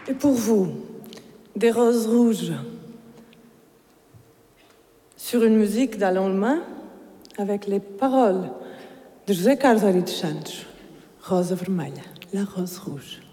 Et pour vous, des roses rouges sur une musique d'Alain Lemain avec les paroles de José Carlos Ari dos Santos, Rosa Vermelha, la rose rouge.